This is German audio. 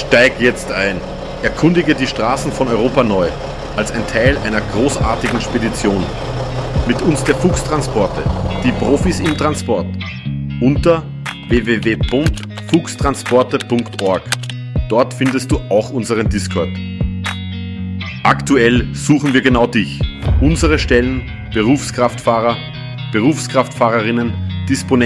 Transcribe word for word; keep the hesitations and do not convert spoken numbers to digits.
Steig jetzt ein. Erkundige die Straßen von Europa neu, als ein Teil einer großartigen Spedition. Mit uns der Fuchs Transporte, die Profis im Transport. Unter w w w punkt fuchstransporte punkt org. Dort findest du auch unseren Discord. Aktuell suchen wir genau dich. Unsere Stellen: Berufskraftfahrer, Berufskraftfahrerinnen, Disponenten